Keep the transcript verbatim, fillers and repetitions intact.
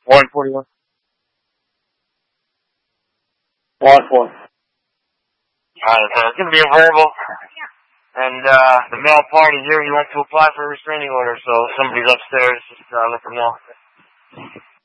one forty-one. one four. Alright, so it's going to be a verbal. And uh, the male party here, he wants to apply for a restraining order, so somebody's upstairs, just uh, let them know.